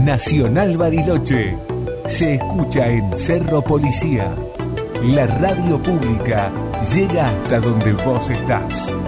Nacional Bariloche se escucha en Cerro Policía. La radio pública llega hasta donde vos estás.